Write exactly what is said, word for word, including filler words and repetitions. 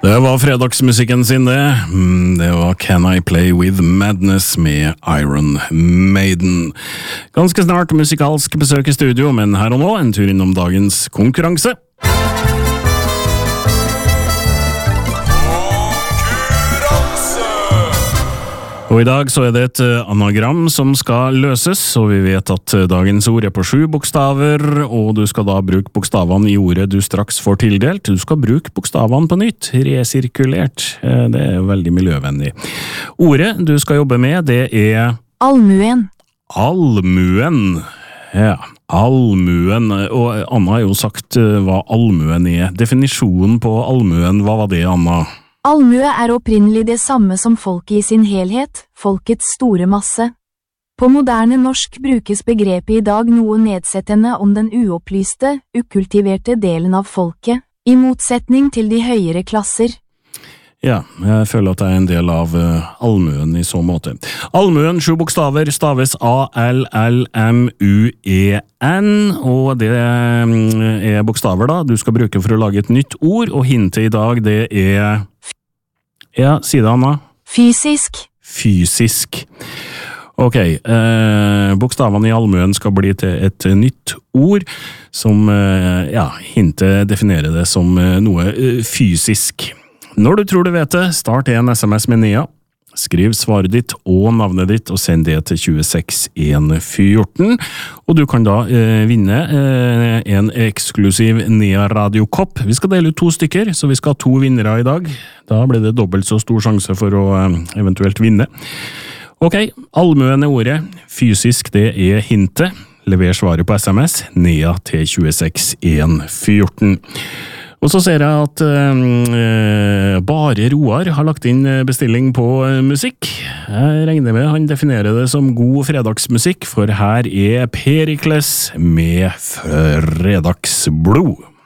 Det var fredagsmusikken sin det. Det var Can I Play With Madness med Iron Maiden. Ganske snart musikalsk besøk i studio, men her og nå en tur innom dagens konkurranse. Og i dag så er det et anagram som skal løses, og vi vet at dagens ord er på sju bokstaver, og du skal da bruke bokstavene i ordet du straks får tildelt. Du skal bruke bokstavene på nytt, resirkulert. Det er veldig miljøvennlig. Ordet du skal jobbe med, det er... Almuen. Almuen. Ja, almuen. Og Anna har jo sagt hva almuen er. Definisjonen på almuen, hva var det, Anna? Almue er opprinnelig det samme som folket i sin helhet, folkets store masse. På moderne norsk brukes begrepet i dag noe nedsettende om den uopplyste, ukultiverte delen av folket, i motsetning til de høyere klasser. Ja, jeg føler at jeg er en del av uh, almuen i så måte. Almuen, sju bokstaver, staves A L L M U E N, og det er bokstaver da, du skal bruke for å lage et nytt ord, og hintet i dag det er... Ja, si det, Anna. Fysisk. Fysisk. Ok, eh, bokstavene i almuen skal bli til et nytt ord, som, eh, ja, hintet definerer det som eh, noe eh, fysisk. Når du tror du vet det, start en sms med Nea. Skriv svaret ditt og navnet ditt, og send det til tjueseks en fjorten. Og du kan da eh, vinne eh, en eksklusiv Nea radiokopp. Vi skal dele ut to stykker, så vi skal ha to vinnere i dag. Da blir det dobbelt så stor sjanse for å eh, eventuelt vinne. Ok, almuen er ordet. Fysisk, det er hintet. Lever svaret på sms, Nea til tjueseks en fjorten. Og så ser jeg at øh, bare Roar har lagt inn bestilling på musikk. Jeg regner med han definerer det som god fredagsmusikk, for her er Perikles med Fredagsblod.